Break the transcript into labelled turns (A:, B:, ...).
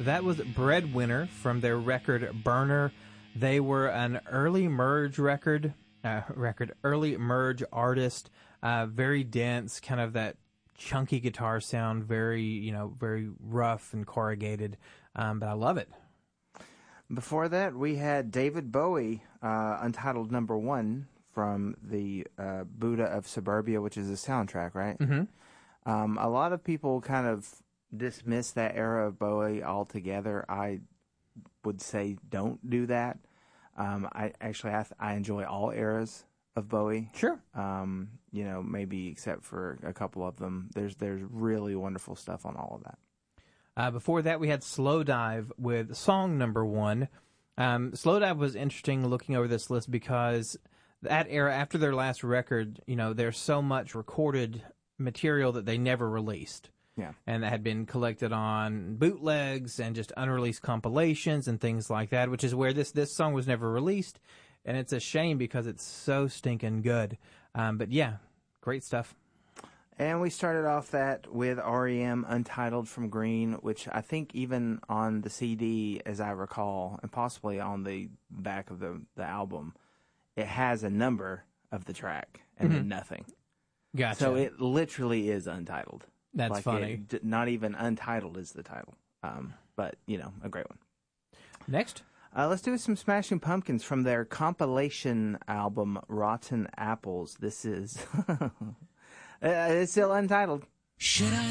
A: That was Breadwinner from their record Burner. They were an early merge early merge artist, very dense, kind of that chunky guitar sound, very rough and corrugated, but I love it.
B: Before that, we had David Bowie, Untitled Number 1 from the Buddha of Suburbia, which is a soundtrack, right?
A: Mm-hmm.
B: A lot of people kind of dismiss that era of Bowie altogether. I would say don't do that. I enjoy all eras of Bowie.
A: Sure.
B: Maybe except for a couple of them. There's really wonderful stuff on all of that.
A: Before that, we had Slowdive with song number 1. Slowdive was interesting looking over this list because that era, after their last record, there's so much recorded material that they never released.
B: Yeah.
A: And that had been collected on bootlegs and just unreleased compilations and things like that, which is where this song was never released. And it's a shame because it's so stinking good. But yeah, great stuff.
B: And we started off that with R.E.M. Untitled from Green, which I think even on the CD, as I recall, and possibly on the back of the album, it has a number of the track and then nothing.
A: Gotcha.
B: So it literally is untitled.
A: That's funny.
B: Not even Untitled is the title. But, a great one.
A: Next.
B: Let's do some Smashing Pumpkins from their compilation album, Rotten Apples. This is... it's still untitled.
C: Should I